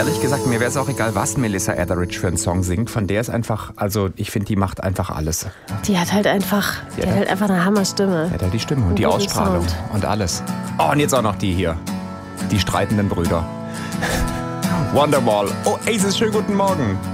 ehrlich gesagt, mir wäre es auch egal, was Melissa Etheridge für einen Song singt. Von der ist einfach, also ich finde, die macht einfach alles. Die hat halt einfach eine Hammerstimme. Die hat halt die Stimme und die Ausstrahlung und alles. Oh, und jetzt auch noch die hier. Die streitenden Brüder. Wonderwall. Oasis, schönen guten Morgen.